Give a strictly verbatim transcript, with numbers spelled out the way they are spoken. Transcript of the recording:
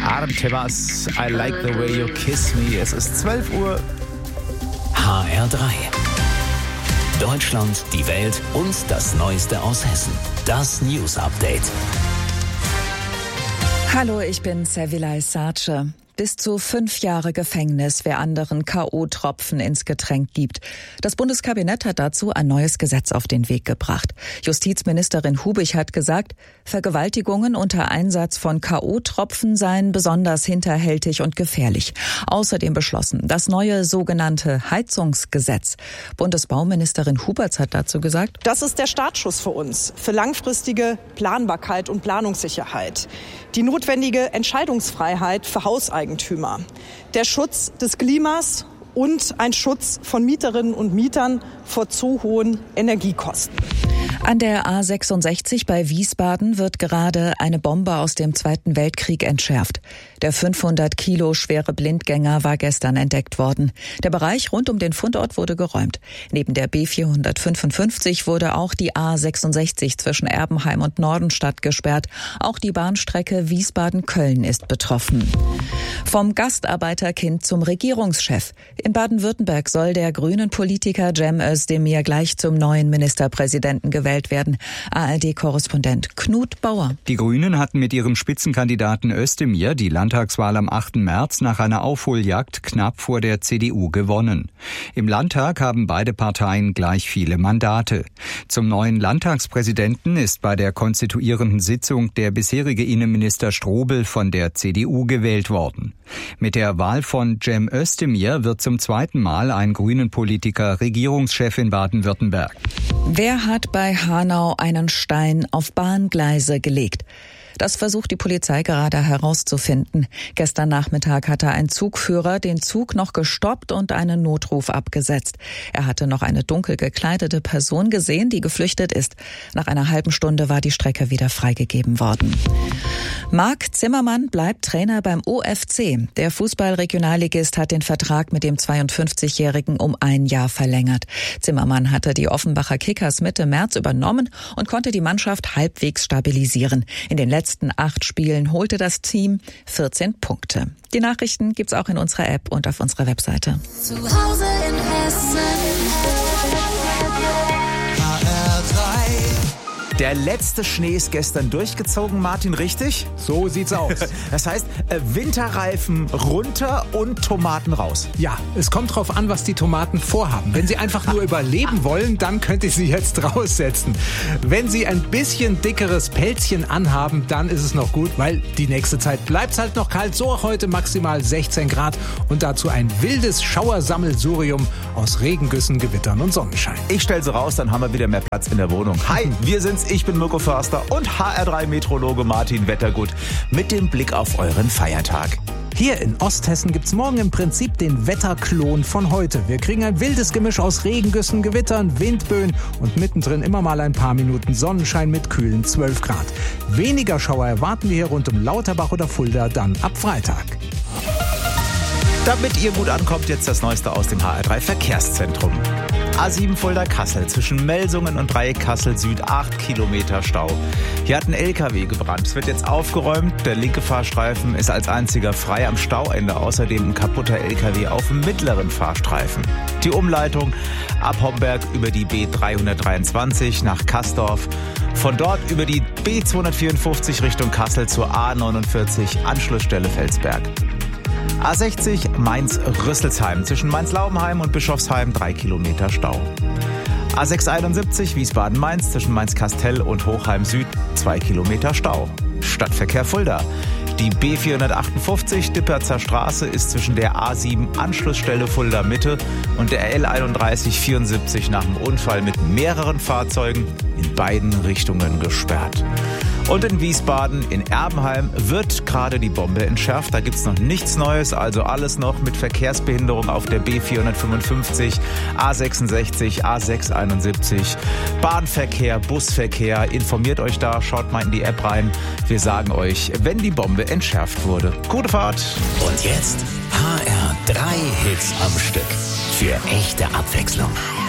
Artemas, I like the way you kiss me. Es ist zwölf Uhr. H R drei. Deutschland, die Welt und das Neueste aus Hessen. Das News Update. Hallo, ich bin Servilay Sace. Bis zu fünf Jahre Gefängnis, wer anderen K O-Tropfen ins Getränk gibt. Das Bundeskabinett hat dazu ein neues Gesetz auf den Weg gebracht. Justizministerin Hubich hat gesagt, Vergewaltigungen unter Einsatz von K O-Tropfen seien besonders hinterhältig und gefährlich. Außerdem beschlossen das neue sogenannte Heizungsgesetz. Bundesbauministerin Huberts hat dazu gesagt, das ist der Startschuss für uns, für langfristige Planbarkeit und Planungssicherheit. Die notwendige Entscheidungsfreiheit für Hauseigentümer, der Schutz des Klimas und ein Schutz von Mieterinnen und Mietern vor zu hohen Energiekosten. An der A sechsundsechzig bei Wiesbaden wird gerade eine Bombe aus dem Zweiten Weltkrieg entschärft. Der fünfhundert Kilo schwere Blindgänger war gestern entdeckt worden. Der Bereich rund um den Fundort wurde geräumt. Neben der B vierhundertfünfundfünfzig wurde auch die A sechsundsechzig zwischen Erbenheim und Nordenstadt gesperrt. Auch die Bahnstrecke Wiesbaden-Köln ist betroffen. Vom Gastarbeiterkind zum Regierungschef. In Baden-Württemberg soll der grünen Politiker Cem Özdemir gleich zum neuen Ministerpräsidenten gewählt werden. A R D-Korrespondent Knut Bauer. Die Grünen hatten mit ihrem Spitzenkandidaten Özdemir die Landtagswahl am achten März nach einer Aufholjagd knapp vor der C D U gewonnen. Im Landtag haben beide Parteien gleich viele Mandate. Zum neuen Landtagspräsidenten ist bei der konstituierenden Sitzung der bisherige Innenminister Strobel von der C D U gewählt worden. Mit der Wahl von Cem Özdemir wird zum zweiten Mal ein grünen Politiker Regierungschef in Baden-Württemberg. Wer hat bei Hanau einen Stein auf Bahngleise gelegt? Das versucht die Polizei gerade herauszufinden. Gestern Nachmittag hatte ein Zugführer den Zug noch gestoppt und einen Notruf abgesetzt. Er hatte noch eine dunkel gekleidete Person gesehen, die geflüchtet ist. Nach einer halben Stunde war die Strecke wieder freigegeben worden. Marc Zimmermann bleibt Trainer beim O F C. Der Fußball-Regionalligist hat den Vertrag mit dem zweiundfünfzigjährigen um ein Jahr verlängert. Zimmermann hatte die Offenbacher Kickers Mitte März übernommen und konnte die Mannschaft halbwegs stabilisieren. In den letzten acht Spielen holte das Team vierzehn Punkte. Die Nachrichten gibt's auch in unserer App und auf unserer Webseite. Zu Hause in Hessen. H R drei. Der letzte Schnee ist gestern durchgezogen, Martin, richtig? So sieht's aus. Das heißt, Winterreifen runter und Tomaten raus. Ja, es kommt drauf an, was die Tomaten vorhaben. Wenn sie einfach nur überleben wollen, dann könnt ihr sie jetzt raussetzen. Wenn sie ein bisschen dickeres Pelzchen anhaben, dann ist es noch gut, weil die nächste Zeit bleibt's halt noch kalt. So auch heute maximal sechzehn Grad und dazu ein wildes Schauersammelsurium aus Regengüssen, Gewittern und Sonnenschein. Ich stell sie raus, dann haben wir wieder mehr Platz in der Wohnung. Hi, wir sind's. Ich bin Mirko Förster und H R drei Meteorologe Martin Wettergut mit dem Blick auf euren Feiertag. Hier in Osthessen gibt's morgen im Prinzip den Wetterklon von heute. Wir kriegen ein wildes Gemisch aus Regengüssen, Gewittern, Windböen und mittendrin immer mal ein paar Minuten Sonnenschein mit kühlen zwölf Grad. Weniger Schauer erwarten wir hier rund um Lauterbach oder Fulda dann ab Freitag. Damit ihr gut ankommt, jetzt das Neueste aus dem H R drei Verkehrszentrum. A sieben Fulda-Kassel zwischen Melsungen und Dreieck Kassel Süd, acht Kilometer Stau. Hier hat ein L K W gebrannt. Es wird jetzt aufgeräumt. Der linke Fahrstreifen ist als einziger frei am Stauende. Außerdem ein kaputter L K W auf dem mittleren Fahrstreifen. Die Umleitung ab Homberg über die B dreihundertdreiundzwanzig nach Kastorf. Von dort über die B zweihundertvierundfünfzig Richtung Kassel zur A neunundvierzig, Anschlussstelle Felsberg. A sechzig Mainz-Rüsselsheim zwischen Mainz-Laubenheim und Bischofsheim drei Kilometer Stau. A sechshunderteinundsiebzig Wiesbaden-Mainz zwischen Mainz-Kastell und Hochheim Süd zwei Kilometer Stau. Stadtverkehr Fulda. Die B vierhundertachtundfünfzig Dipperzer Straße ist zwischen der A sieben Anschlussstelle Fulda Mitte und der L einunddreißig vierundsiebzig nach dem Unfall mit mehreren Fahrzeugen in beiden Richtungen gesperrt. Und in Wiesbaden, in Erbenheim, wird gerade die Bombe entschärft. Da gibt's noch nichts Neues, also alles noch mit Verkehrsbehinderung auf der B vierhundertfünfundfünfzig, A sechsundsechzig, A sechshunderteinundsiebzig, Bahnverkehr, Busverkehr. Informiert euch da, schaut mal in die App rein. Wir sagen euch, wenn die Bombe entschärft wurde. Gute Fahrt! Und jetzt H R drei Hits am Stück. Für echte Abwechslung.